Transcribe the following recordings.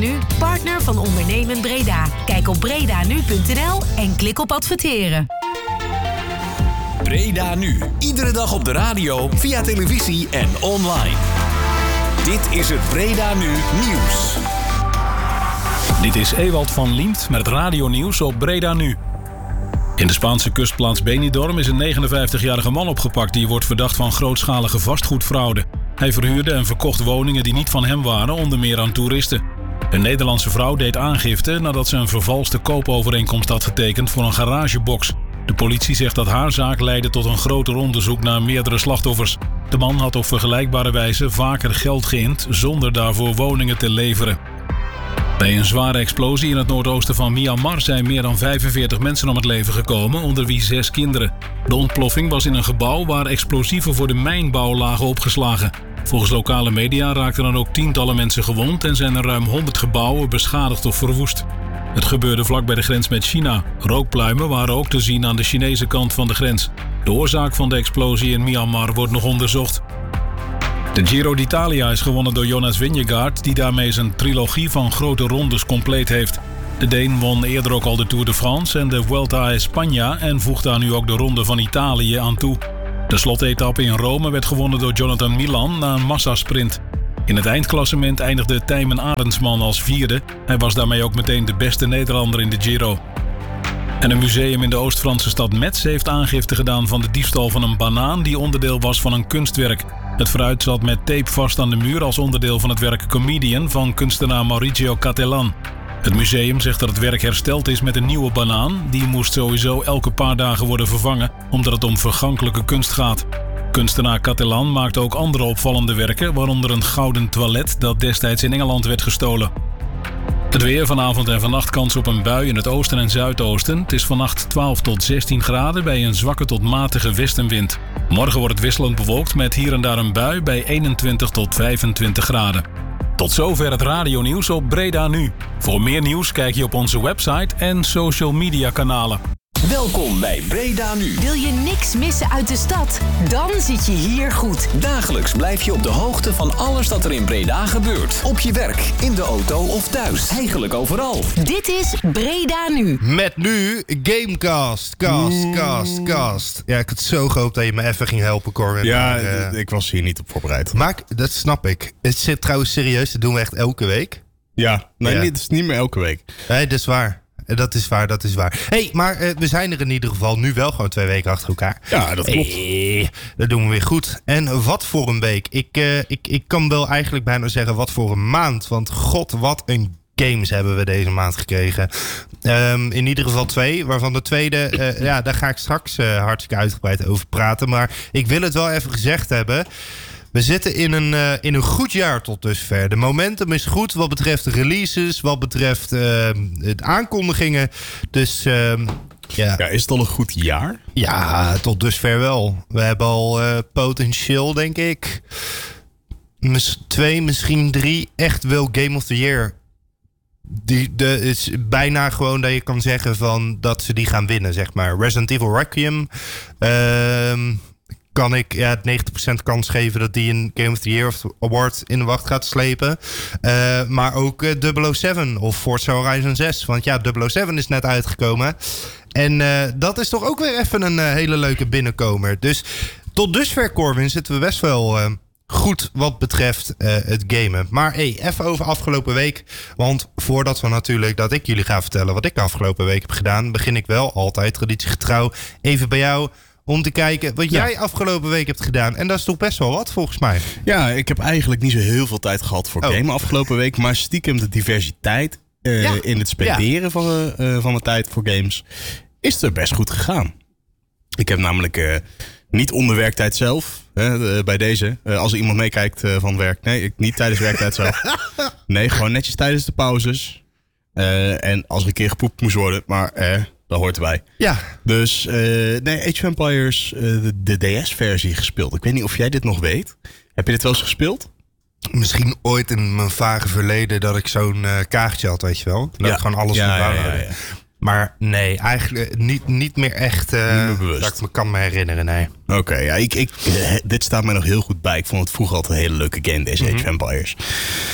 Nu, partner van Ondernemen Breda. Kijk op bredanu.nl en klik op adverteren. Breda Nu. Iedere dag op de radio, via televisie en online. Dit is het Breda Nu nieuws. Dit is Ewald van Liemt met het radionieuws op Breda Nu. In de Spaanse kustplaats Benidorm is een 59-jarige man opgepakt die wordt verdacht van grootschalige vastgoedfraude. Hij verhuurde en verkocht woningen die niet van hem waren, onder meer aan toeristen. Een Nederlandse vrouw deed aangifte nadat ze een vervalste koopovereenkomst had getekend voor een garagebox. De politie zegt dat haar zaak leidde tot een groter onderzoek naar meerdere slachtoffers. De man had op vergelijkbare wijze vaker geld geïnd zonder daarvoor woningen te leveren. Bij een zware explosie in het noordoosten van Myanmar zijn meer dan 45 mensen om het leven gekomen, onder wie 6 kinderen. De ontploffing was in een gebouw waar explosieven voor de mijnbouw lagen opgeslagen. Volgens lokale media raakten er ook tientallen mensen gewond en zijn er ruim 100 gebouwen beschadigd of verwoest. Het gebeurde vlak bij de grens met China. Rookpluimen waren ook te zien aan de Chinese kant van de grens. De oorzaak van de explosie in Myanmar wordt nog onderzocht. De Giro d'Italia is gewonnen door Jonas Vingegaard, die daarmee zijn trilogie van grote rondes compleet heeft. De Deen won eerder ook al de Tour de France en de Vuelta a España en voegt daar nu ook de Ronde van Italië aan toe. De slotetappe in Rome werd gewonnen door Jonathan Milan na een massasprint. In het eindklassement eindigde Tijmen Arendsman als 4e. Hij was daarmee ook meteen de beste Nederlander in de Giro. En een museum in de Oost-Franse stad Metz heeft aangifte gedaan van de diefstal van een banaan die onderdeel was van een kunstwerk. Het fruit zat met tape vast aan de muur als onderdeel van het werk Comedian van kunstenaar Mauricio Cattelan. Het museum zegt dat het werk hersteld is met een nieuwe banaan. Die moest sowieso elke paar dagen worden vervangen, omdat het om vergankelijke kunst gaat. Kunstenaar Cattelan maakte ook andere opvallende werken, waaronder een gouden toilet dat destijds in Engeland werd gestolen. Het weer vanavond en vannacht kans op een bui in het oosten en zuidoosten. Het is vannacht 12 tot 16 graden bij een zwakke tot matige westenwind. Morgen wordt het wisselend bewolkt met hier en daar een bui bij 21 tot 25 graden. Tot zover het radionieuws op Breda Nu. Voor meer nieuws kijk je op onze website en social media kanalen. Welkom bij Breda Nu. Wil je niks missen uit de stad? Dan zit je hier goed. Dagelijks blijf je op de hoogte van alles dat er in Breda gebeurt. Op je werk, in de auto of thuis. Eigenlijk overal. Dit is Breda Nu. Met nu Gamecast. Cast. Ja, ik had zo gehoopt dat je me even ging helpen, Cor. Ja, ik was hier niet op voorbereid. Maar dat snap ik. Het zit trouwens serieus, dat doen we echt elke week. Ja, nee, Ja. Het is niet meer elke week. Nee, dat is waar. Dat is waar. Hey, maar we zijn er in ieder geval nu wel gewoon 2 weken achter elkaar. Ja, dat klopt. Dat doen we weer goed. En wat voor een week. Ik kan wel eigenlijk bijna zeggen wat voor een maand. Want god, wat een games hebben we deze maand gekregen. In ieder geval 2, waarvan de tweede, daar ga ik straks hartstikke uitgebreid over praten. Maar ik wil het wel even gezegd hebben. We zitten in een goed jaar tot dusver. De momentum is goed wat betreft de releases, wat betreft de aankondigingen. Dus ja, is het al een goed jaar? Ja, tot dusver wel. We hebben al potentieel, denk ik, 2, misschien 3 echt wel Game of the Year. Het is bijna gewoon dat je kan zeggen van dat ze die gaan winnen, zeg maar. Resident Evil Requiem. Kan ik 90% kans geven dat die een Game of the Year Award in de wacht gaat slepen. Maar ook 007 of Forza Horizon 6. Want ja, 007 is net uitgekomen. En dat is toch ook weer even een hele leuke binnenkomer. Dus tot dusver, Corwin, zitten we best wel goed wat betreft het gamen. Maar even over afgelopen week. Want voordat dat ik jullie ga vertellen wat ik afgelopen week heb gedaan, begin ik wel altijd traditiegetrouw even bij jou om te kijken wat jij afgelopen week hebt gedaan. En dat is toch best wel wat, volgens mij. Ja, ik heb eigenlijk niet zo heel veel tijd gehad voor gamen afgelopen week. Maar stiekem de diversiteit in het spenderen van mijn tijd voor games is er best goed gegaan. Ik heb namelijk niet onder werktijd zelf, bij deze. Als er iemand meekijkt van werk. Nee, niet tijdens werktijd zelf. Nee, gewoon netjes tijdens de pauzes. En als er een keer gepoept moest worden, maar dat hoort erbij. Ja. Dus Age of Empires, de DS-versie gespeeld. Ik weet niet of jij dit nog weet. Heb je dit wel eens gespeeld? Misschien ooit in mijn vage verleden dat ik zo'n kaartje had, weet je wel. Dat ik gewoon alles onthouden. Ja. Maar nee, eigenlijk niet meer echt dat ik me kan herinneren, nee. Oké, dit staat mij nog heel goed bij. Ik vond het vroeger altijd een hele leuke game, deze Age of Empires.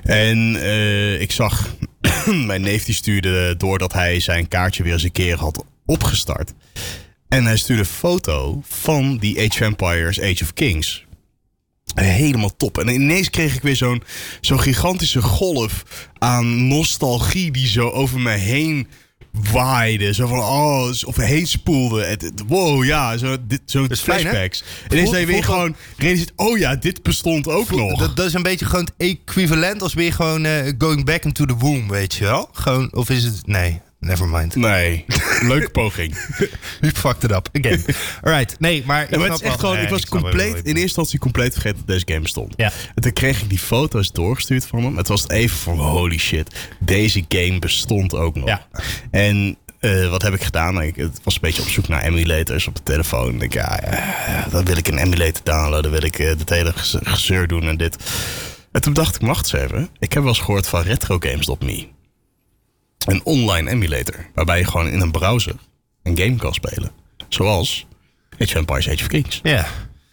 En ik zag, mijn neef die stuurde door dat hij zijn kaartje weer eens een keer had opgestart. En hij stuurde een foto van die Age of Empires, Age of Kings. Helemaal top. En ineens kreeg ik weer zo'n gigantische golf aan nostalgie die zo over me heen waaide. Zo van, of heen spoelde. Wow, ja, zo'n flashbacks. En ineens je weer gewoon realiseert, dit bestond ook nog. Dat is een beetje gewoon het equivalent als weer gewoon going back into the womb, weet je wel? Gewoon, of is het... Nee. Nevermind. Nee, leuke poging. You fucked it up again. Alright, nee, maar... het is echt gewoon, ik was compleet, in eerste instantie compleet vergeten dat deze game bestond. Ja. En toen kreeg ik die foto's doorgestuurd van hem. Het was even van, holy shit, deze game bestond ook nog. Ja. En wat heb ik gedaan? Ik was een beetje op zoek naar emulators op de telefoon. Ik denk, dan wil ik een emulator downloaden. Dan wil ik het hele gezeur doen en dit. En toen dacht ik, wacht eens even. Ik heb wel eens gehoord van RetroGames.me. Een online emulator. Waarbij je gewoon in een browser een game kan spelen. Zoals Age of Empires, Age of Kings. Ja.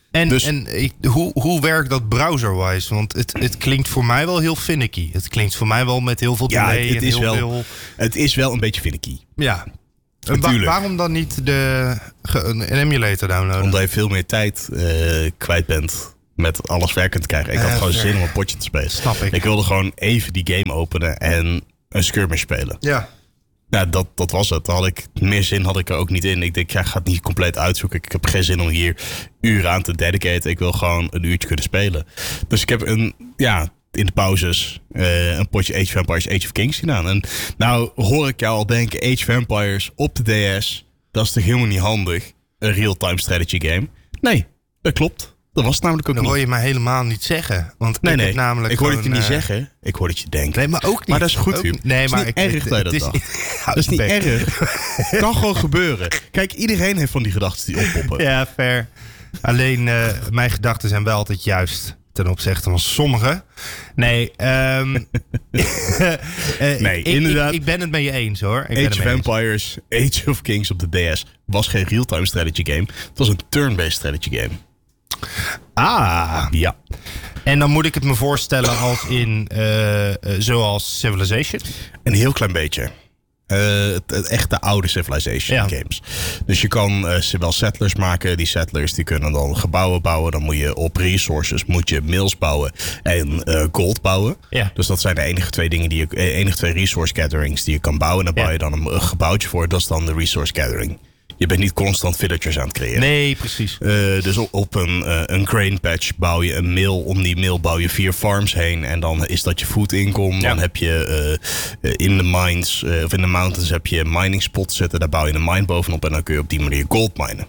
Hoe werkt dat browser-wise? Want het klinkt voor mij wel heel finicky. Het klinkt voor mij wel met heel veel delay. Ja, het is wel een beetje finicky. Ja. Waarom dan niet een emulator downloaden? Omdat je veel meer tijd kwijt bent met alles werkend te krijgen. Ik had gewoon zin om een potje te spelen. Snap ik. Ik wilde gewoon even die game openen en een skirmish spelen. Ja. Ja, dat was het. Meer zin had ik er ook niet in. Ik denk, ga het niet compleet uitzoeken. Ik heb geen zin om hier uren aan te dedicaten. Ik wil gewoon een uurtje kunnen spelen. Dus ik heb in de pauzes een potje Age of Empires, Age of Kings gedaan. En nou hoor ik jou al denken, Age of Empires op de DS, dat is toch helemaal niet handig? Een real-time strategy game? Nee, dat klopt. Dat was het namelijk ook niet. Dat hoor je mij helemaal niet zeggen. Want nee. Namelijk ik hoor het je niet zeggen. Ik hoor het je denken. Nee, maar ook niet. Maar dat is goed, Huub. Nee, maar niet erg dat je dat dacht. Dat is niet erg. Het kan gewoon gebeuren. Kijk, iedereen heeft van die gedachten die oppoppen. Ja, fair. Alleen, mijn gedachten zijn wel altijd juist ten opzichte van sommigen. Nee, inderdaad. Ik ben het met je eens, hoor. Age of Empires, Age of Kings op de DS was geen real-time strategy game. Het was een turn-based strategy game. Ah. Ja. En dan moet ik het me voorstellen als in zoals Civilization? Een heel klein beetje. Het echte oude Civilization games. Dus je kan wel settlers maken. Die settlers die kunnen dan gebouwen bouwen. Dan moet je op resources mills bouwen en gold bouwen. Ja. Dus dat zijn de enige twee resource gatherings die je kan bouwen. En dan bouw je dan een gebouwtje voor. Dat is dan de resource gathering. Je bent niet constant villagers aan het creëren. Nee, precies. Dus op een grain patch bouw je een mill. Om die mill bouw je 4 farms heen. En dan is dat je food income. Ja. Dan heb je in de mines of in de mountains heb je mining spots zitten. Daar bouw je een mine bovenop. En dan kun je op die manier gold minen.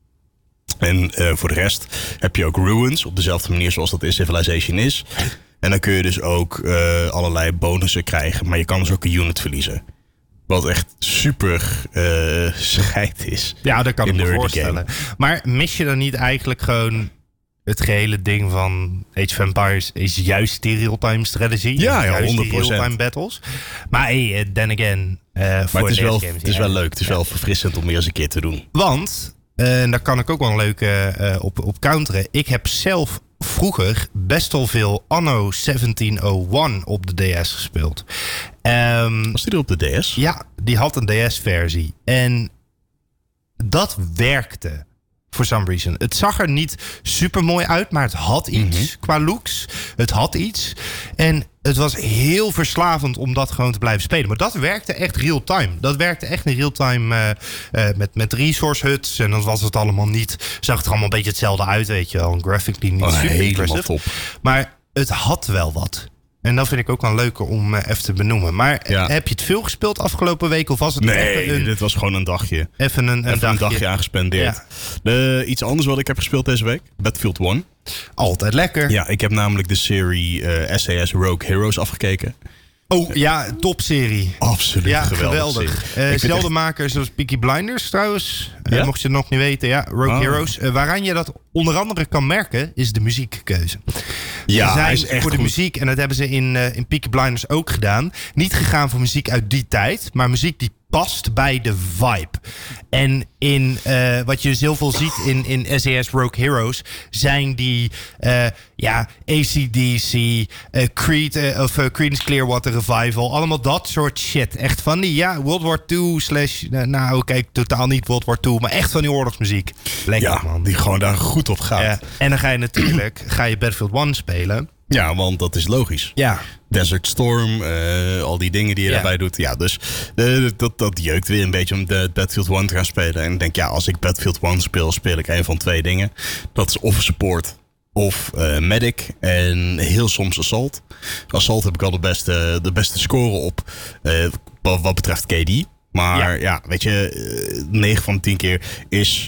En voor de rest heb je ook ruins. Op dezelfde manier zoals dat in Civilization is. En dan kun je dus ook allerlei bonussen krijgen. Maar je kan dus ook een unit verliezen. Wat echt super scheid is. Ja, dat kan ik me voorstellen. Maar mis je dan niet eigenlijk gewoon het gehele ding van Age of Empires is juist die real-time strategy? Ja, 100%. Die real-time battles. Maar then again, maar het is wel leuk. Het is wel verfrissend om weer eens een keer te doen. Want, en daar kan ik ook wel een leuke op counteren. Ik heb zelf vroeger best wel veel Anno 1701 op de DS gespeeld. Was die er op de DS? Ja, die had een DS-versie. En dat werkte for some reason. Het zag er niet super mooi uit, maar het had iets qua looks. Het had iets. En het was heel verslavend om dat gewoon te blijven spelen. Maar dat werkte echt real-time. Dat werkte echt in real-time met resource huts. En dan was het allemaal niet... Zag het er allemaal een beetje hetzelfde uit, weet je wel. Graphically niet super impressive. Top. Maar het had wel wat. En dat vind ik ook wel leuker om even te benoemen. Maar heb je het veel gespeeld afgelopen week? Of was het dit was gewoon een dagje. Even een dagje aangespendeerd. Ja. Iets anders wat ik heb gespeeld deze week. Battlefield 1. Altijd lekker. Ja, ik heb namelijk de serie SAS Rogue Heroes afgekeken. Oh ja, topserie. Absoluut geweldig. Zeldenmakers zoals Peaky Blinders trouwens. Mocht je het nog niet weten. Ja, Rogue Heroes. Waaraan je dat onder andere kan merken is de muziekkeuze. Ja, ze zijn is echt voor de goed. muziek, en dat hebben ze in Peaky Blinders ook gedaan. Niet gegaan voor muziek uit die tijd, maar muziek die past bij de vibe. En in wat je dus heel veel ziet in SES Rogue Heroes zijn die AC/DC, Creedence Clearwater Revival, allemaal dat soort shit. Echt van die World War II totaal niet World War II, maar echt van die oorlogsmuziek. Lekker, man. Die gewoon daar goed op gaat. Ja. En dan ga je natuurlijk Battlefield 1 spelen. Ja, want dat is logisch. Ja. Desert Storm, al die dingen die je daarbij doet. Ja, dus dat jeukt weer een beetje om de Battlefield 1 te gaan spelen. En ik denk, als ik Battlefield 1 speel ik een van 2 dingen. Dat is of support of medic en heel soms assault. Assault heb ik al de beste score op wat betreft KD. Maar weet je, 9 van de 10 keer is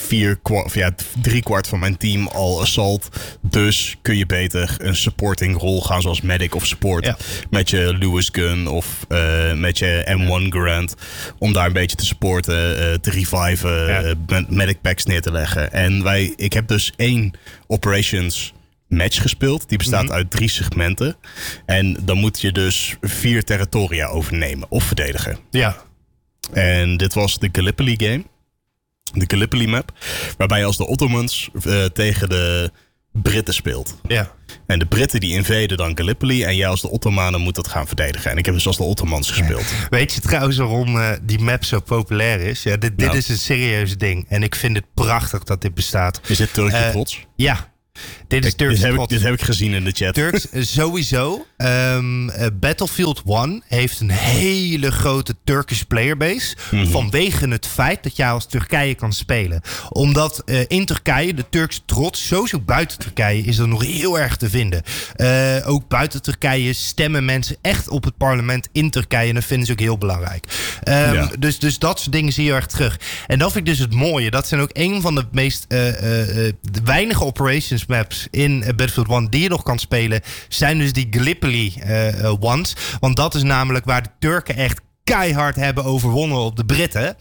3/4 van mijn team al assault. Dus kun je beter een supporting rol gaan zoals medic of support. Ja. Met je Lewis Gun of met je M1 Garand. Om daar een beetje te supporten, te reviven, medic packs neer te leggen. En ik heb dus 1 operations match gespeeld. Die bestaat uit 3 segmenten. En dan moet je dus 4 territoria overnemen of verdedigen. Ja. En dit was de Gallipoli game. De Gallipoli map. Waarbij je als de Ottomans tegen de Britten speelt. Ja. En de Britten die invaden dan Gallipoli. En jij als de Ottomanen moet dat gaan verdedigen. En ik heb dus als de Ottomans gespeeld. Ja. Weet je trouwens waarom die map zo populair is? Ja, dit is een serieus ding. En ik vind het prachtig dat dit bestaat. Is dit Turkse trots? Ja. Dit is Turks. Dit heb ik gezien in de chat. Turks, sowieso. Battlefield 1 heeft een hele grote Turkish playerbase. Vanwege het feit dat jij als Turkije kan spelen. Omdat in Turkije de Turkse trots, sowieso buiten Turkije, is er nog heel erg te vinden. Ook buiten Turkije stemmen mensen echt op het parlement in Turkije. En dat vinden ze ook heel belangrijk. Dus dat soort dingen zie je erg terug. En dat vind ik dus het mooie. Dat zijn ook een van de meest weinige operations maps in Battlefield 1 die je nog kan spelen, zijn dus die Gallipoli ones. Want dat is namelijk waar de Turken echt keihard hebben overwonnen op de Britten.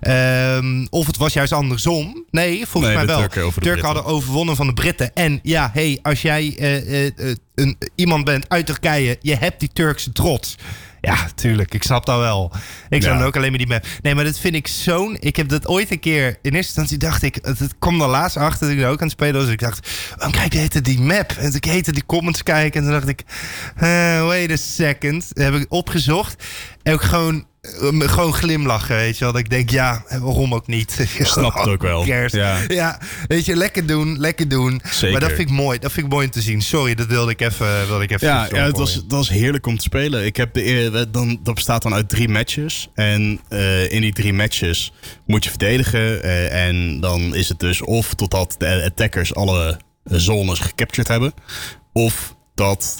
Of het was juist andersom. Nee, volgens mij wel. Turken hadden overwonnen van de Britten. En als jij iemand bent uit Turkije, je hebt die Turkse trots. Ja, tuurlijk. Ik snap dat wel. Ik zou dan ook alleen maar die map. Nee, maar dat vind ik zo'n... Ik heb dat ooit een keer... In eerste instantie dacht ik... Het kwam er laatst achter dat ik er ook aan het spelen was. Dus ik dacht... Waarom kijk je die map? En ik heette die comments kijken. En toen dacht ik... wait a second. Dat heb ik opgezocht. En ook gewoon glimlachen, weet je wel. Dat ik denk, waarom ook niet? Ik snap het ook wel. Ja, weet je, lekker doen. Zeker. Maar dat vind ik mooi om te zien. Sorry, dat wilde ik even het was heerlijk om te spelen. Ik heb dat bestaat dan uit 3 matches. En in die 3 matches moet je verdedigen. En dan is het dus of totdat de attackers alle zones gecaptured hebben. Of dat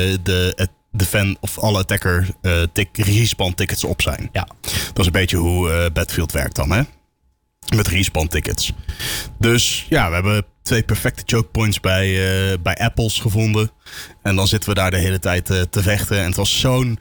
de fan of alle attacker respawn tickets op zijn. Ja. Dat is een beetje hoe Battlefield werkt dan, hè? Met respawn tickets. Dus we hebben 2 perfecte choke points bij Apples gevonden. En dan zitten we daar de hele tijd te vechten. En het was zo'n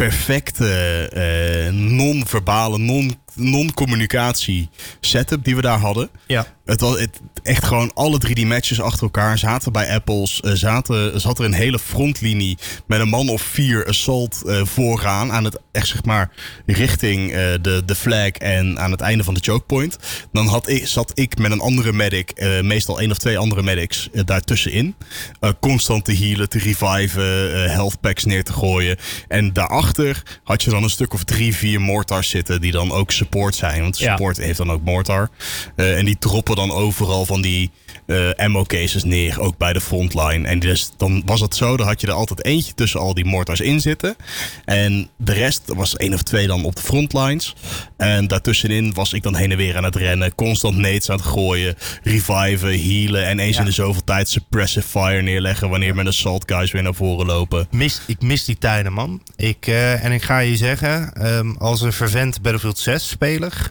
perfecte non-verbale, non-communicatie setup die we daar hadden. Ja. Het was echt gewoon alle 3 die matches achter elkaar zaten bij Apples. Zat er een hele frontlinie met een man of 4 assault vooraan. Aan het echt zeg maar richting de flag en aan het einde van de choke point. Dan zat ik met een andere medic, meestal 1 of 2 andere medics daartussenin. Constant te healen, te reviven, health packs neer te gooien. En daarachter had je dan een stuk of 3, 4 mortars zitten die dan ook support zijn. Want support heeft dan ook mortar. En die droppen dan overal van die ammo cases neer, ook bij de frontline. En dus dan was het zo, dan had je er altijd eentje tussen al die mortars in zitten. En de rest was 1 of 2 dan op de frontlines. En daartussenin was ik dan heen en weer aan het rennen, constant nades aan het gooien, reviven, healen en eens in de zoveel tijd suppressive fire neerleggen wanneer mijn assault guys weer naar voren lopen. Ik mis die tijden, man. En ik ga je zeggen, als een fervent Battlefield 6 speler,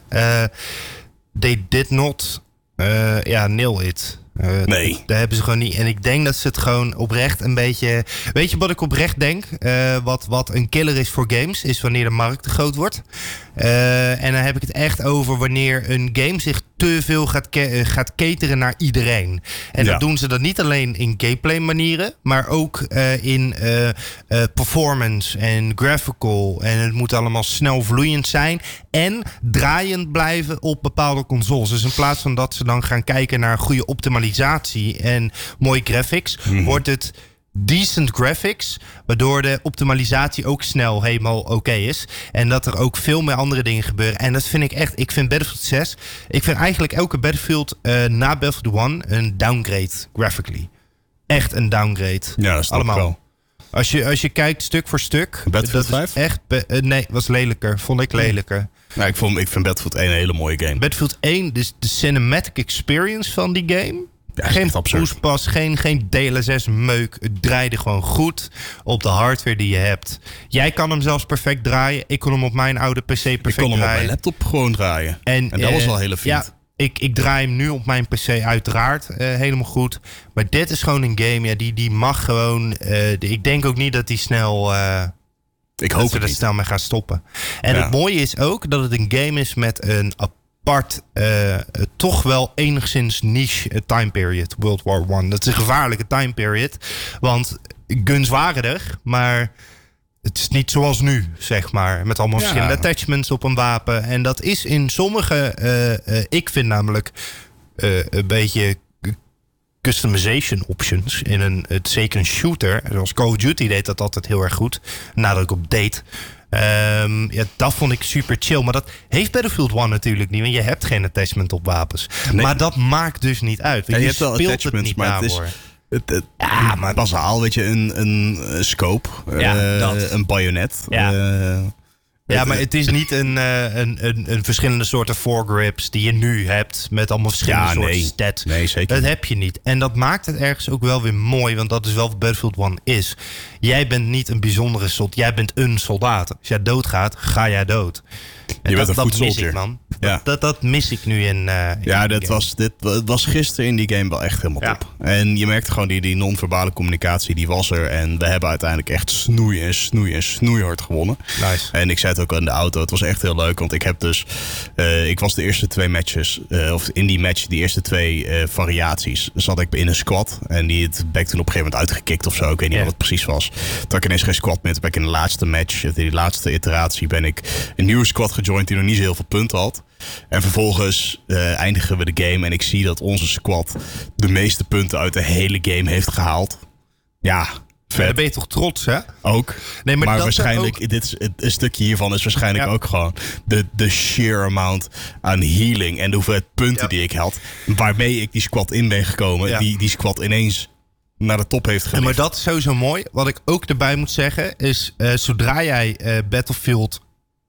they did not nail it. Nee. Daar hebben ze gewoon niet. En ik denk dat ze het gewoon oprecht een beetje... Weet je wat ik oprecht denk? Wat een killer is voor games, is wanneer de markt te groot wordt. En dan heb ik het echt over wanneer een game zich te veel gaat cateren naar iedereen. En dat doen ze dan niet alleen in gameplay manieren, maar ook in performance en graphical. En het moet allemaal snel vloeiend zijn en draaiend blijven op bepaalde consoles. Dus in plaats van dat ze dan gaan kijken naar goede optimalisatie en mooie graphics, wordt het decent graphics, waardoor de optimalisatie ook snel helemaal oké is. En dat er ook veel meer andere dingen gebeuren. En dat vind ik echt, ik vind Battlefield 6, ik vind eigenlijk elke Battlefield na Battlefield 1 een downgrade graphically. Echt een downgrade. Ja, dat is allemaal wel. Als je kijkt stuk voor stuk. Battlefield 5? Echt, nee, was lelijker. Vond ik lelijker. Nou, ik vind Battlefield 1 een hele mooie game. Battlefield 1, dus de cinematic experience van die game. Ja, geen poespas, geen DLSS-meuk. Het draaide gewoon goed op de hardware die je hebt. Jij kan hem zelfs perfect draaien. Ik kon hem op mijn oude PC perfect draaien. Ik kon hem op mijn laptop gewoon draaien. En dat was wel hele fijn. Ja, ik draai hem nu op mijn PC uiteraard helemaal goed. Maar dit is gewoon een game, die mag gewoon... ik denk ook niet dat die snel... ik hoop dat ze er snel mee gaan stoppen. En het mooie is ook dat het een game is met een apart, toch wel enigszins niche time period. World War I. Dat is een gevaarlijke time period. Want guns waren er, maar het is niet zoals nu, zeg maar. Met allemaal verschillende attachments op een wapen. En dat is in sommige... ik vind namelijk een beetje customization options in zeker een shooter. Zoals Call of Duty deed dat altijd heel erg goed. Nadruk op deed. Dat vond ik super chill. Maar dat heeft Battlefield 1 natuurlijk niet. Want je hebt geen attachment op wapens. Nee. Maar dat maakt dus niet uit. Je hebt wel speelt attachments, het niet maar daarvoor. Maar bazaal, weet je, een scope, een bajonet. Ja, maar het is niet een verschillende soorten foregrips die je nu hebt met allemaal verschillende soorten stats. Nee, zeker. Dat heb je niet. En dat maakt het ergens ook wel weer mooi, want dat is wel wat Battlefield 1 is. Jij bent niet een bijzondere soldaat, jij bent een soldaat. Als jij doodgaat, ga jij dood. En je bent dat mis ik, man. Dat mis ik nu in het was gisteren in die game wel echt helemaal top. En je merkte gewoon die non-verbale communicatie, die was er. En we hebben uiteindelijk echt snoeihard gewonnen. Nice. En ik zei het ook in de auto, het was echt heel leuk. Want ik heb dus, ik was de eerste 2 matches, of in die match, die eerste 2 variaties, zat ik in een squad. En ben ik toen op een gegeven moment uitgekikt of zo. Ik weet niet wat het precies was. Toen had ik ineens geen squad meer. Toen ben ik in de laatste match, in die laatste iteratie, ben ik een nieuwe squad gejoind die nog niet zo heel veel punten had. En vervolgens eindigen we de game en ik zie dat onze squad de meeste punten uit de hele game heeft gehaald. Ja, vet. Dan ben je toch trots, hè? Ook. Nee, maar waarschijnlijk, een stukje hiervan is waarschijnlijk ook gewoon de sheer amount aan healing en de hoeveelheid punten die ik had. Waarmee ik die squad in ben gekomen. Die squad ineens naar de top heeft gelicht. Maar dat is sowieso mooi. Wat ik ook erbij moet zeggen is, zodra jij Battlefield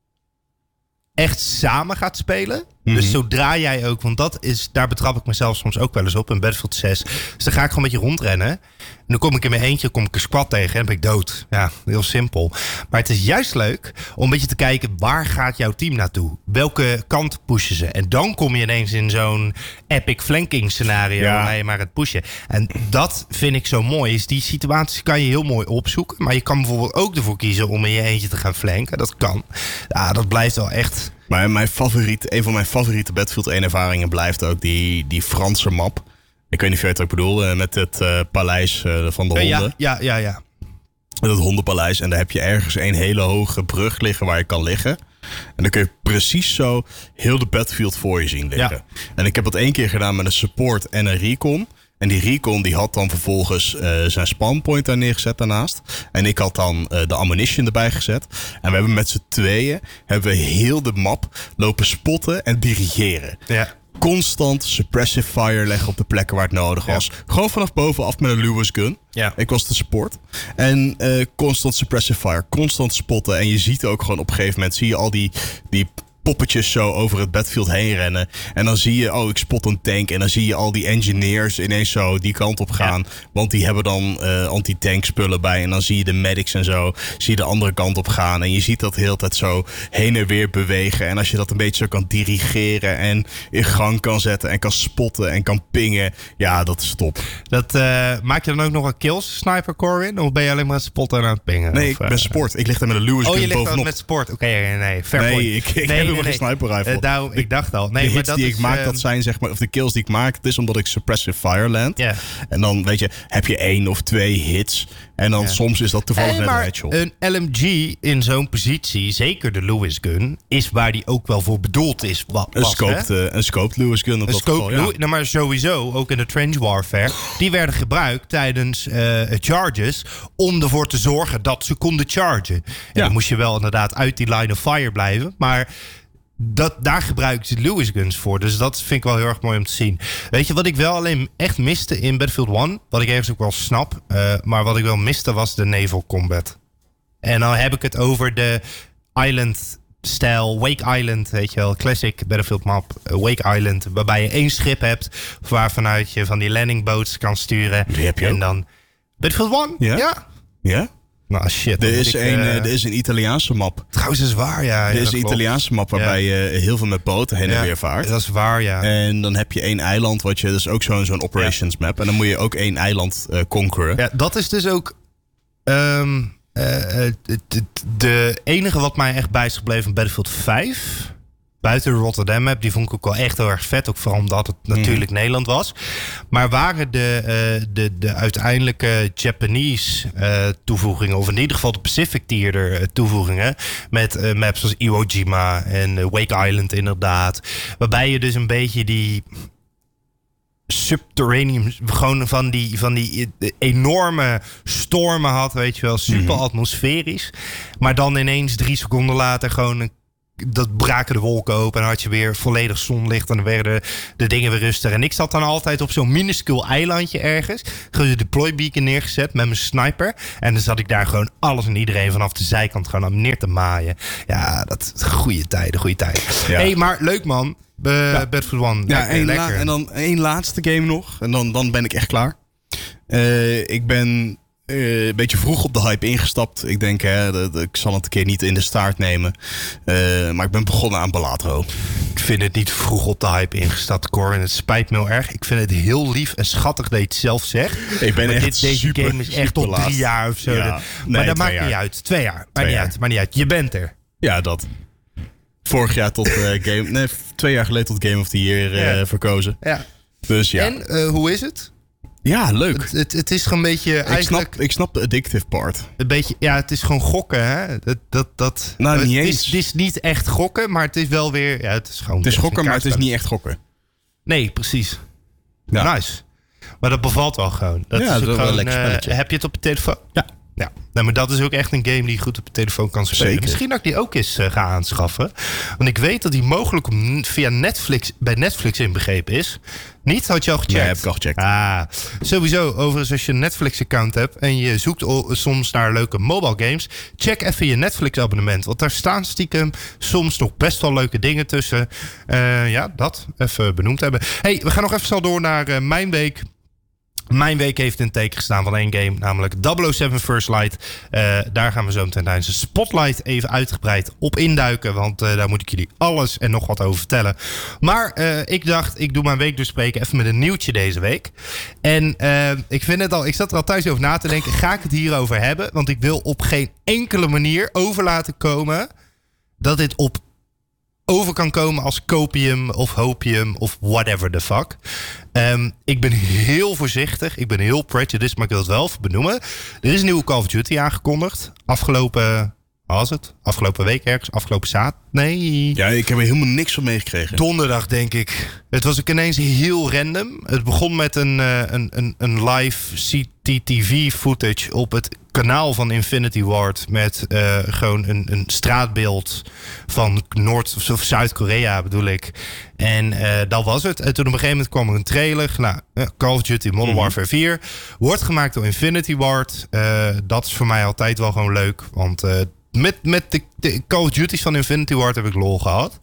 echt samen gaat spelen. Dus zodra jij ook, want daar betrap ik mezelf soms ook wel eens op in Battlefield 6. Dus dan ga ik gewoon een beetje rondrennen. En dan kom ik in mijn eentje, kom ik een squad tegen en dan ben ik dood. Ja, heel simpel. Maar het is juist leuk om een beetje te kijken, waar gaat jouw team naartoe? Welke kant pushen ze? En dan kom je ineens in zo'n epic flanking scenario waar je maar het pushen. En dat vind ik zo mooi. Is die situaties kan je heel mooi opzoeken. Maar je kan bijvoorbeeld ook ervoor kiezen om in je eentje te gaan flanken. Dat kan. Ja, dat blijft wel echt. Maar een van mijn favoriete Battlefield 1 ervaringen blijft ook die Franse map. Ik weet niet of je het ook bedoelt, met het paleis van de honden. Ja. Dat hondenpaleis. En daar heb je ergens een hele hoge brug liggen waar je kan liggen. En dan kun je precies zo heel de Battlefield voor je zien liggen. Ja. En ik heb dat 1 keer gedaan met een support en een recon. En die recon die had dan vervolgens zijn spawnpoint daar neergezet daarnaast. En ik had dan de ammunition erbij gezet. En we hebben met z'n tweeën heel de map lopen spotten en dirigeren. Ja. Constant suppressive fire leggen op de plekken waar het nodig was. Ja. Gewoon vanaf bovenaf met een Lewis gun. Ja. Ik was de support. En constant suppressive fire. Constant spotten. En je ziet ook gewoon op een gegeven moment, zie je al die poppetjes zo over het battlefield heen rennen. En dan zie je, ik spot een tank. En dan zie je al die engineers ineens zo die kant op gaan. Ja. Want die hebben dan anti-tank spullen bij. En dan zie je de medics en zo, zie je de andere kant op gaan. En je ziet dat de hele tijd zo heen en weer bewegen. En als je dat een beetje zo kan dirigeren en in gang kan zetten en kan spotten en kan pingen. Ja, dat is top. Maak je dan ook nog een kills, Sniper Corin? Of ben je alleen maar aan het spotten en aan het pingen? Nee, ik ben sport. Ik lig daar met een Lewis gun bovenop. Oh, je ligt met sport. Oké, nee. Fair point. Ik heb over geen sniper rifle. Daarom, ik dacht al. Nee, de maar hits dat die is, ik maak, dat zijn zeg maar... Of de kills die ik maak, het is omdat ik suppressive fire land. Ja. En dan, weet je, heb je 1 of 2 hits. En dan soms is dat toevallig net een headshot. Een LMG in zo'n positie, zeker de Lewis gun, is waar die ook wel voor bedoeld is. Een scoped Lewis gun op dat geval, nou, maar sowieso, ook in de trench warfare, die werden gebruikt tijdens charges om ervoor te zorgen dat ze konden chargen. En dan moest je wel inderdaad uit die line of fire blijven, maar daar gebruiken ze Lewis guns voor. Dus dat vind ik wel heel erg mooi om te zien. Weet je, wat ik wel alleen echt miste in Battlefield 1, wat ik ergens ook wel snap, maar wat ik wel miste was de naval combat. En dan heb ik het over de island-stijl, Wake Island, weet je wel, classic Battlefield map, Wake Island, waarbij je 1 schip hebt waarvanuit je van die landing boats kan sturen. Die heb je en ook. Dan Battlefield 1? Ja? Nou, shit. Er is een Italiaanse map. Trouwens, is waar, ja. Er is een Italiaanse map waarbij je heel veel met boten heen en weer vaart. Dat is waar, ja. En dan heb je 1 eiland, dat is ook zo'n operations map. En dan moet je ook 1 eiland conqueren. Ja, dat is dus ook de enige wat mij echt bij is gebleven van Battlefield 5... Buiten de Rotterdam map, die vond ik ook wel echt heel erg vet. Ook vooral omdat het natuurlijk Nederland was. Maar waren de uiteindelijke Japanese toevoegingen... of in ieder geval de Pacific Theater toevoegingen... met maps zoals Iwo Jima en Wake Island inderdaad. Waarbij je dus een beetje die subterranean, gewoon van die enorme stormen had, weet je wel. Super atmosferisch. Maar dan ineens 3 seconden later gewoon dat braken de wolken open en had je weer volledig zonlicht en dan werden de dingen weer rustig. En ik zat dan altijd op zo'n minuscuul eilandje ergens. Gewoon de deploy beacon neergezet met mijn sniper. En dan zat ik daar gewoon alles en iedereen vanaf de zijkant gewoon neer te maaien. Ja, dat goede tijden. Ja. Hey, maar leuk man. Battlefield 1. Ja, lekker. En dan 1 laatste game nog. En dan ben ik echt klaar. Ik ben een beetje vroeg op de hype ingestapt. Ik denk, ik zal het een keer niet in de staart nemen. Maar ik ben begonnen aan Balatro. Ik vind het niet vroeg op de hype ingestapt, Cor. En het spijt me heel erg. Ik vind het heel lief en schattig dat je het zelf zegt. Ik ben echt deze game is echt op 3 jaar of zo. Ja, maar dat maakt niet uit. 2 jaar. Maakt niet uit. Je bent er. Ja, dat. Vorig jaar tot 2 jaar geleden tot Game of the Year verkozen. Ja. Dus ja. En hoe is het? Ja, leuk. Het is gewoon een beetje eigenlijk... Ik snap de addictive part. Een beetje, ja, het is gewoon gokken, hè? Nou, niet eens. Het is niet echt gokken, maar het is wel weer... Ja, het is gewoon... Het is gokken, maar het is niet echt gokken. Nee, precies. Ja. Nice. Maar dat bevalt wel gewoon. Dat is ook wel gewoon, een lekker spelletje. Heb je het op je telefoon? Ja. Nou, maar dat is ook echt een game die je goed op je telefoon kan spelen. Zeker. Misschien dat ik die ook eens ga aanschaffen. Want ik weet dat die mogelijk via Netflix bij Netflix inbegrepen is. Niet? Had je al gecheckt? Nee, heb ik al gecheckt. Sowieso, overigens als je een Netflix-account hebt en je zoekt soms naar leuke mobile games, check even je Netflix-abonnement. Want daar staan stiekem soms nog best wel leuke dingen tussen. Dat even benoemd hebben. Hey, we gaan nog even snel door naar mijn week. Mijn week heeft in het teken gestaan van 1 game, namelijk 007 First Light. Daar gaan we zo meteen tijdens de Spotlight even uitgebreid op induiken. Want daar moet ik jullie alles en nog wat over vertellen. Maar ik dacht, ik doe mijn week doorspreken even met een nieuwtje deze week. En ik zat er al thuis over na te denken, ga ik het hierover hebben? Want ik wil op geen enkele manier over laten komen dat dit over kan komen als copium of hopium of whatever the fuck. Ik ben heel voorzichtig. Ik ben heel prejudiced, maar ik wil het wel even benoemen. Er is een nieuwe Call of Duty aangekondigd. Afgelopen week ergens? Afgelopen zaterdag? Nee. Ja, ik heb er helemaal niks van meegekregen. Donderdag, denk ik. Het was ook ineens heel random. Het begon met een live CCTV footage op het kanaal van Infinity Ward. Met gewoon een straatbeeld van Noord- of Zuid-Korea, bedoel ik. En dat was het. En toen op een gegeven moment kwam er een trailer. Nou, Call of Duty Modern Warfare 4 wordt gemaakt door Infinity Ward. Dat is voor mij altijd wel gewoon leuk. Want met de Call of Duty's van Infinity Ward heb ik lol gehad.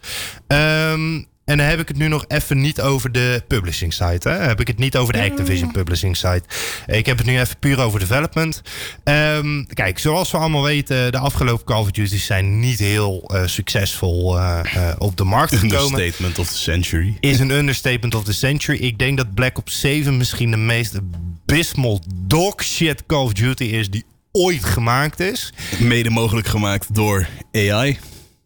En dan heb ik het nu nog even niet over de publishing site. Hè? Heb ik het niet over de Activision publishing site. Ik heb het nu even puur over development. Kijk, zoals we allemaal weten, de afgelopen Call of Duty's zijn niet heel succesvol op de markt gekomen. Understatement of the century. Is een understatement of the century. Ik denk dat Black Ops 7 misschien de meest abysmal dogshit Call of Duty is die ooit gemaakt is. Mede mogelijk gemaakt door AI.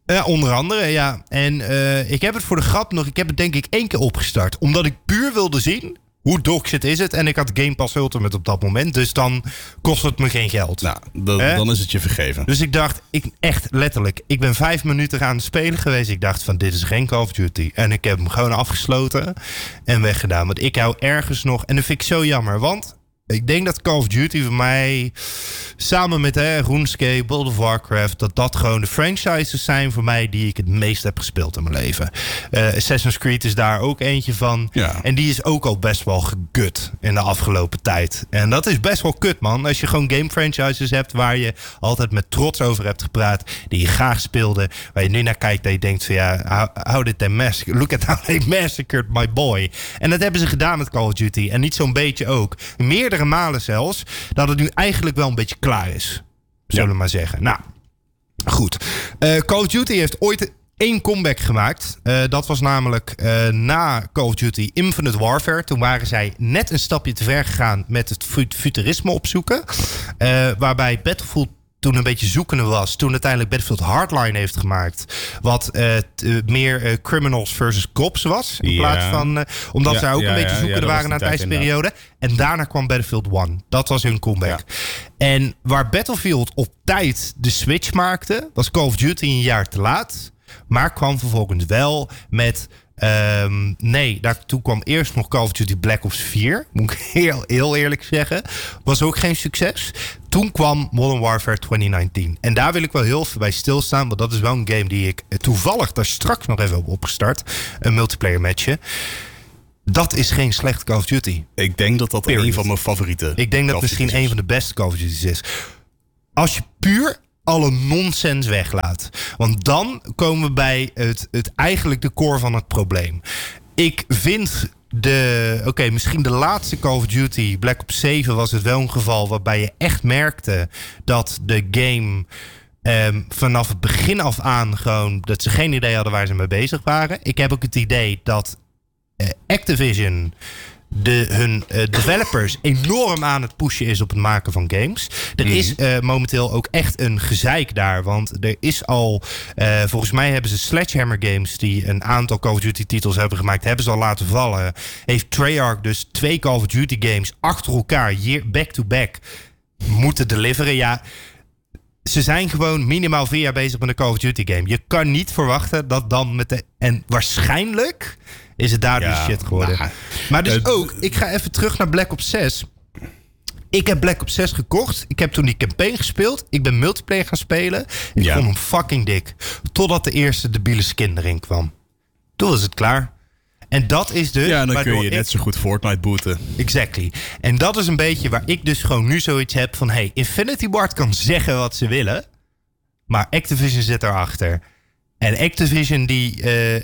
Onder andere, ja. En ik heb het voor de grap nog... Ik heb het denk ik 1 keer opgestart. Omdat ik puur wilde zien... Hoe doxed is het? En ik had Game Pass Ultimate op dat moment. Dus dan kost het me geen geld. Nou, dan is het je vergeven. Dus ik dacht, echt letterlijk... Ik ben 5 minuten aan het spelen geweest. Ik dacht van, dit is geen Call of Duty. En ik heb hem gewoon afgesloten en weggedaan. Want ik hou ergens nog... En dat vind ik zo jammer, want... Ik denk dat Call of Duty voor mij... Samen met RuneScape, World of Warcraft... Dat gewoon de franchises zijn voor mij... die ik het meest heb gespeeld in mijn leven. Assassin's Creed is daar ook eentje van. Ja. En die is ook al best wel gegut in de afgelopen tijd. En dat is best wel kut, man. Als je gewoon game franchises hebt... waar je altijd met trots over hebt gepraat... die je graag speelde... waar je nu naar kijkt en je denkt van... ja, how did they massacre? Look at how they massacred my boy. En dat hebben ze gedaan met Call of Duty. En niet zo'n beetje ook. Meerdere malen zelfs, dat het nu eigenlijk wel een beetje klaar is. Zullen we maar zeggen. Nou, goed. Call of Duty heeft ooit 1 comeback gemaakt. Dat was namelijk na Call of Duty Infinite Warfare. Toen waren zij net een stapje te ver gegaan met het futurisme opzoeken. Waarbij Battlefield toen een beetje zoekende was. Toen uiteindelijk Battlefield Hardline heeft gemaakt. Wat meer criminals versus cops was. In plaats van... omdat zij ook een beetje zoekende waren na een tijdsperiode. En daarna kwam Battlefield 1. Dat was hun comeback. Ja. En waar Battlefield op tijd de switch maakte... was Call of Duty een jaar te laat. Maar kwam vervolgens wel met... toen kwam eerst nog Call of Duty Black Ops 4. Moet ik heel eerlijk zeggen. Was ook geen succes. Toen kwam Modern Warfare 2019. En daar wil ik wel heel even bij stilstaan. Want dat is wel een game die ik toevallig daar straks nog even heb opgestart. Een multiplayer matchje. Dat is geen slecht Call of Duty. Ik denk dat een van mijn favorieten. Ik denk dat het misschien een van de beste Call of Duty's is. Als je puur alle nonsens weglaat. Want dan komen we bij het eigenlijk de core van het probleem. Ik vind misschien de laatste Call of Duty, Black Ops 7, was het wel een geval waarbij je echt merkte dat de game vanaf het begin af aan gewoon, dat ze geen idee hadden waar ze mee bezig waren. Ik heb ook het idee dat Activision hun developers enorm aan het pushen is op het maken van games. Er is momenteel ook echt een gezeik daar. Want er is al... volgens mij hebben ze Sledgehammer Games... die een aantal Call of Duty titels hebben gemaakt... hebben ze al laten vallen. Heeft Treyarch dus 2 Call of Duty games... achter elkaar, back-to-back... moeten deliveren. Ja, ze zijn gewoon minimaal 4 jaar bezig met een Call of Duty game. Je kan niet verwachten dat dan met de... En waarschijnlijk... is het daar dus shit geworden. Maar dus ook, ik ga even terug naar Black Ops 6. Ik heb Black Ops 6 gekocht. Ik heb toen die campaign gespeeld. Ik ben multiplayer gaan spelen. Ik vond hem fucking dik. Totdat de eerste debiele skin erin kwam. Toen was het klaar. En dat is dus... Ja, dan kun je net zo goed Fortnite booten. Exactly. En dat is een beetje waar ik dus gewoon nu zoiets heb van... Hey, Infinity Ward kan zeggen wat ze willen. Maar Activision zit erachter. En Activision die...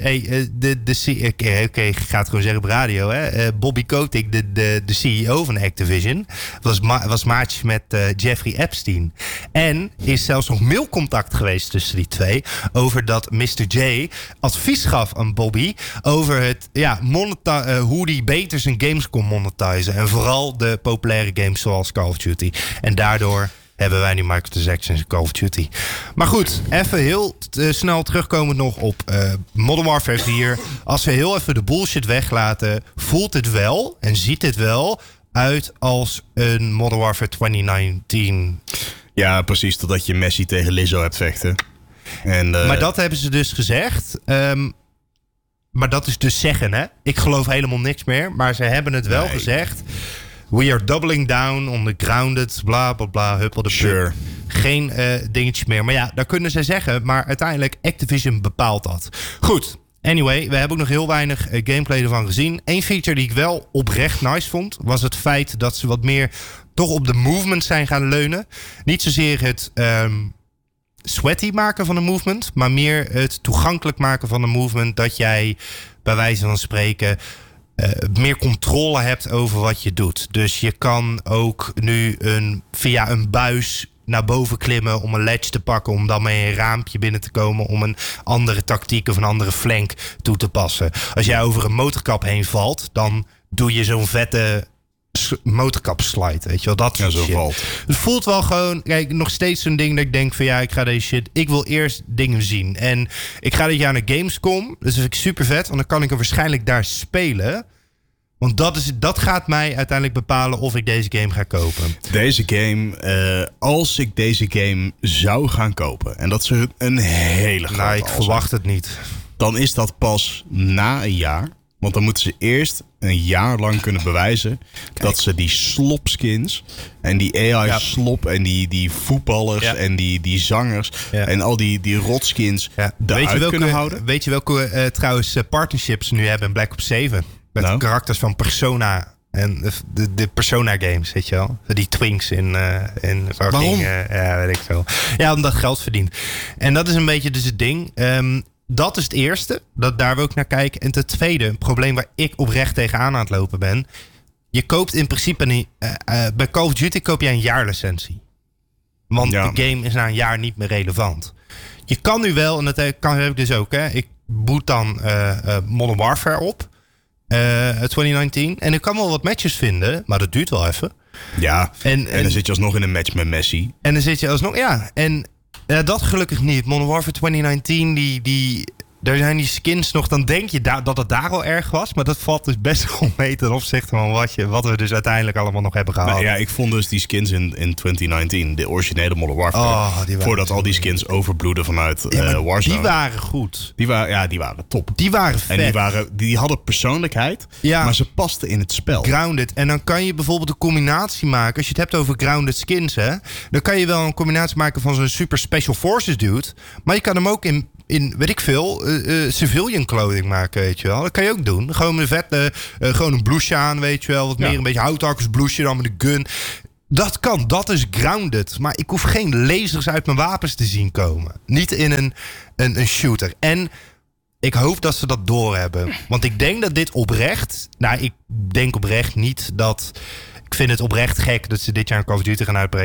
ik ga het gewoon zeggen op radio. Hè? Bobby Kotick, de CEO van Activision... was maatjes met Jeffrey Epstein. En is zelfs nog mailcontact geweest tussen die twee... over dat Mr. J advies gaf aan Bobby... over het hoe die beter zijn games kon monetizen. En vooral de populaire games zoals Call of Duty. En daardoor... hebben wij nu microtransactions in Call of Duty. Maar goed, even heel snel terugkomen nog op Modern Warfare 4. Als we heel even de bullshit weglaten... voelt het wel en ziet het wel uit als een Modern Warfare 2019. Ja, precies. Totdat je Messi tegen Lizzo hebt vechten. Maar dat hebben ze dus gezegd. Maar dat is dus zeggen, hè? Ik geloof helemaal niks meer. Maar ze hebben het wel gezegd... We are doubling down on the grounded, bla bla bla, huppel de sure. Geen dingetje meer. Maar ja, dat kunnen ze zeggen. Maar uiteindelijk, Activision bepaalt dat. Goed, anyway, we hebben ook nog heel weinig gameplay ervan gezien. Eén feature die ik wel oprecht nice vond... was het feit dat ze wat meer toch op de movement zijn gaan leunen. Niet zozeer het sweaty maken van een movement... maar meer het toegankelijk maken van een movement... dat jij bij wijze van spreken... meer controle hebt over wat je doet. Dus je kan ook nu via een buis naar boven klimmen... om een ledge te pakken, om dan met een raampje binnen te komen... om een andere tactiek of een andere flank toe te passen. Als jij over een motorkap heen valt... dan doe je zo'n vette motorkap slide, weet je wel, dat soort shit. valt. Het voelt wel gewoon, kijk, nog steeds zo'n ding dat ik denk van ik ga deze shit, ik wil eerst dingen zien. En ik ga dit jaar naar Gamescom, dus dat vind ik super vet, want dan kan ik hem waarschijnlijk daar spelen. Want dat gaat mij uiteindelijk bepalen of ik deze game ga kopen. Deze game, als ik deze game zou gaan kopen, en dat is een hele grote Nou, ik verwacht het niet. Dan is dat pas na een jaar. Want dan moeten ze eerst een jaar lang kunnen bewijzen dat ze die slopskins en die AI-slop en die voetballers en die zangers en al die rotskins eruit kunnen houden. Weet je welke trouwens partnerships ze nu hebben in Black Ops 7? Met karakters van Persona en de Persona games, weet je wel? Die twinks in Waarom? Weet ik veel. Ja, omdat geld verdient. En dat is een beetje dus het ding. Dat is het eerste, daar wil ik naar kijken. En ten tweede, een probleem waar ik oprecht tegenaan aan het lopen ben. Je koopt in principe bij Call of Duty koop je een jaarlicentie. Want de game is na een jaar niet meer relevant. Je kan nu wel, en dat heb ik dus ook. Ik boot dan Modern Warfare op. 2019. En ik kan wel wat matches vinden, maar dat duurt wel even. Ja, en dan zit je alsnog in een match met Messi. En dan zit je alsnog, en dat gelukkig niet. Modern Warfare 2019, daar zijn die skins nog. Dan denk je dat het daar al erg was. Maar dat valt dus best wel mee ten opzichte van wat we dus uiteindelijk allemaal nog hebben gehad. Nou ja, ik vond dus die skins in 2019, de originele Modern Warfare. Voordat al die skins overbloeden vanuit Warzone. Die waren goed. Die waren top. Die waren vet. En die hadden persoonlijkheid, maar ze pasten in het spel. Grounded. En dan kan je bijvoorbeeld een combinatie maken. Als je het hebt over grounded skins, dan kan je wel een combinatie maken van zo'n super special forces dude. Maar je kan hem ook in weet ik veel, civilian clothing maken, weet je wel. Dat kan je ook doen. Gewoon een vette, gewoon een blouseje aan, weet je wel. Wat meer een beetje houthakkersblouseje dan met een gun. Dat kan, dat is grounded. Maar ik hoef geen lasers uit mijn wapens te zien komen. Niet in een shooter. En ik hoop dat ze dat doorhebben. Want ik denk dat dit oprecht... Nou, ik denk oprecht niet dat... Ik vind het oprecht gek dat ze dit jaar een Call of Duty gaan uitbrengen.